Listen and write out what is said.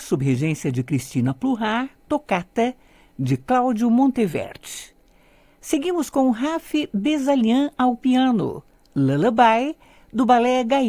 sob regência de Cristina Pluhar, Toccata, de Cláudio Monteverdi. Seguimos com Rafi Bezalian ao piano, Lullaby, do balé Gaia.